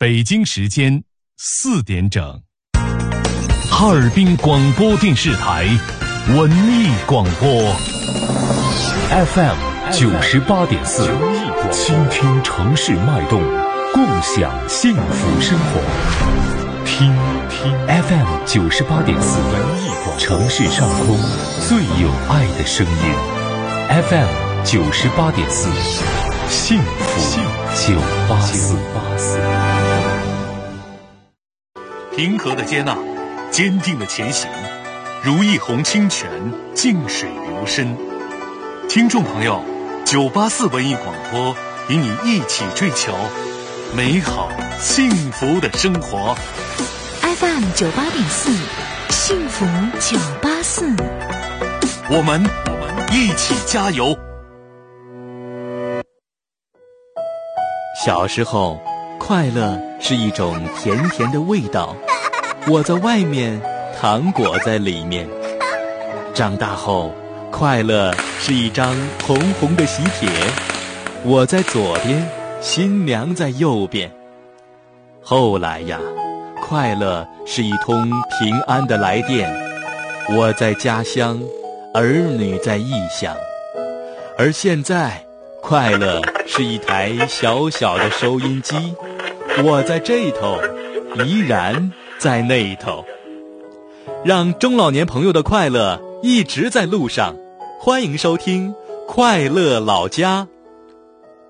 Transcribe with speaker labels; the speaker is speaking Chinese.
Speaker 1: 北京时间4点整，哈尔滨广播电视台文艺广播 FM 98.4，倾听城市脉动，共享幸福生活。听 FM 98.4，城市上空最有爱的声音。FM 98.4，幸福984。平和的接纳，坚定的前行，如一泓清泉，静水流深。听众朋友，984文艺广播与你一起追求美好幸福的生活。
Speaker 2: FM 98.4，幸福984，
Speaker 1: 我们一起加油。
Speaker 3: 小时候，快乐是一种甜甜的味道，我在外面，糖果在里面。长大后，快乐是一张红红的喜帖，我在左边，新娘在右边。后来呀，快乐是一通平安的来电，我在家乡，儿女在异乡。而现在，快乐是一台小小的收音机，我在这头，依然在那头。让中老年朋友的快乐一直在路上，欢迎收听快乐老家。